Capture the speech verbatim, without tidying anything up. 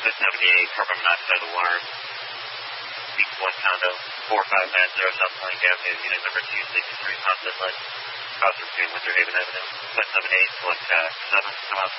seventy-eight, carbon monoxide alarm. Beach one condo, four five nine zero South Plank Avenue, unit number two sixty-three, Constant Light. Cross between Winter Haven Avenue, seven seven eight, select uh, seven, come out.